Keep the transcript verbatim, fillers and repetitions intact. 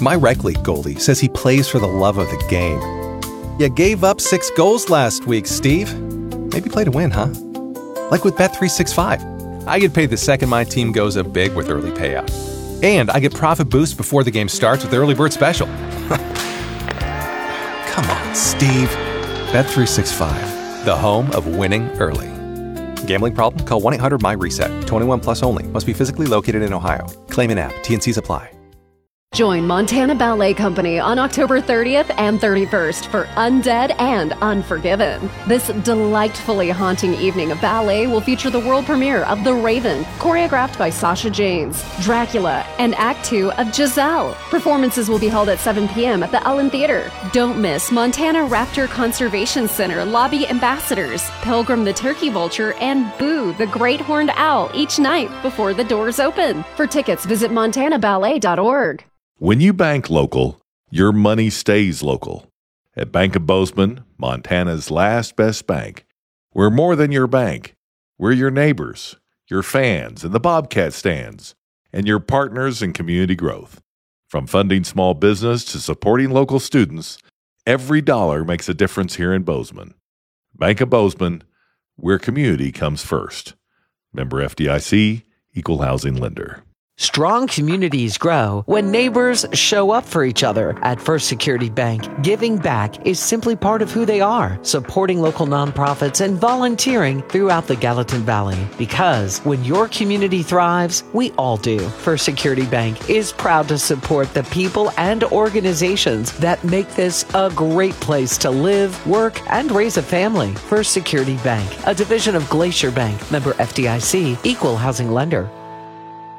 My rec league goalie says he plays for the love of the game. You gave up six goals last week, Steve. Maybe play to win, huh? Like with Bet three sixty-five. I get paid the second my team goes up big with early payout. And I get profit boost before the game starts with the early bird special. Come on, Steve. Bet three sixty-five, the home of winning early. Gambling problem? Call one eight hundred M Y reset. twenty-one plus only. Must be physically located in Ohio. Claim in app. T N Cs apply. Join Montana Ballet Company on October thirtieth and thirty-first for Undead and Unforgiven. This delightfully haunting evening of ballet will feature the world premiere of The Raven, choreographed by Sasha Janes, Dracula, and Act two of Giselle. Performances will be held at seven p.m. at the Ellen Theater. Don't miss Montana Raptor Conservation Center lobby ambassadors, Pilgrim the Turkey Vulture, and Boo the Great Horned Owl each night before the doors open. For tickets, visit montana ballet dot org. When you bank local, your money stays local. At Bank of Bozeman, Montana's last best bank, we're more than your bank. We're your neighbors, your fans and the Bobcat stands, and your partners in community growth. From funding small business to supporting local students, every dollar makes a difference here in Bozeman. Bank of Bozeman, where community comes first. Member F D I C, Equal Housing Lender. Strong communities grow when neighbors show up for each other. At First Security Bank, giving back is simply part of who they are, supporting local nonprofits and volunteering throughout the Gallatin Valley. Because when your community thrives, we all do. First Security Bank is proud to support the people and organizations that make this a great place to live, work, and raise a family. First Security Bank, a division of Glacier Bank, member F D I C, Equal Housing Lender.